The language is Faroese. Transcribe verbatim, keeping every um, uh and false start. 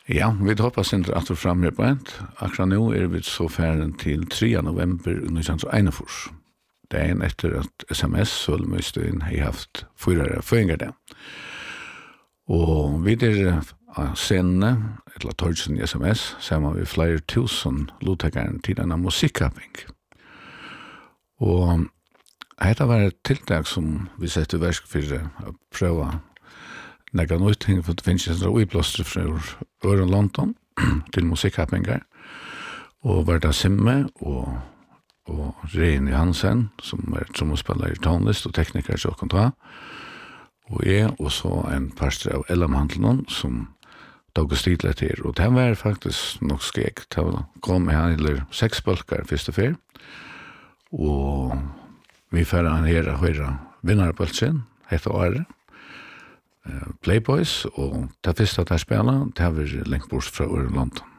Ja, vi hoppas inte att du fram här på ett. Akkurat nu är vi så färden till tredje november nittonhundraenfors. Det är en efter att S M S Sölmöjstön har haft fyra föringar där. Och vid det scenen, eller torgsen i S M S, så har vi flera tusen låttäckare till denna musikkapping. Och detta var ett tilltag som vi sätter verk för att pröva några nytting för att det finns en sån uppblåster från Ören London till musikkappingar. Och var det Simme och och Reni Hansen som är tromspelare i tonlist och tekniker i Tjockkontra. Och jag och så en pastor av Ella Mantelnon som tog stil till. Och det var faktiskt nog skekt. Det kom han eller sex bulkar första fel. Och vi färde han här och höra vinnarpulsen, heter Åre. Playboys, och det första att jag spelade, det var längt bort från London.